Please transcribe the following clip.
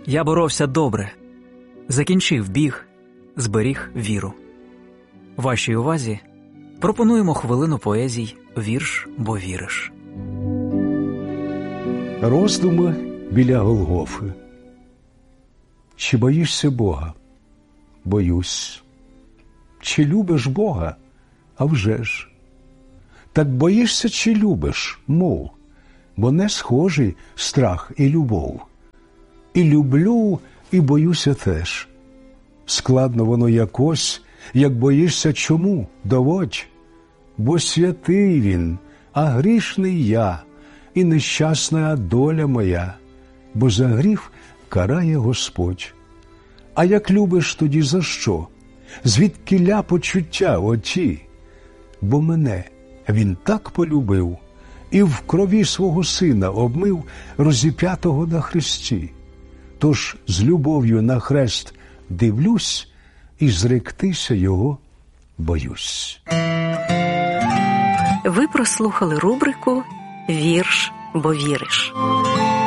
Я боровся добре, закінчив біг, зберіг віру. Вашій увазі пропонуємо хвилину поезій «Вірш, бо віриш». Роздуми біля Голгофи. Чи боїшся Бога? Боюсь. Чи любиш Бога? А вже ж. Так боїшся чи любиш? Мов. Бо не схожі страх і любов. І люблю, і боюся теж. Складно воно якось, як боїшся чому? Доводь. Бо святий він, а грішний я, і нещасна доля моя, бо за гріх карає Господь. А як любиш тоді за що? Звідкіля почуття оті? Бо мене він так полюбив, і в крові свого сина обмив, розіп'ятого на хресті. Тож з любов'ю на хрест дивлюсь, і зректися його боюсь. Ви прослухали рубрику «Вірш, бо віриш».